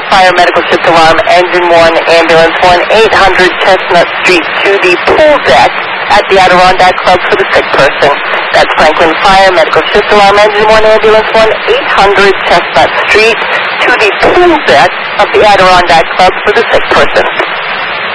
Fire Medical Shift Alarm, Engine 1, Ambulance 1, 800 Chestnut Street to the pool deck at the Adirondack Club for the sick person. That's Franklin Fire Medical Shift Alarm, Engine 1, Ambulance 1, 800 Chestnut Street to the pool deck of the Adirondack Club for the sick person.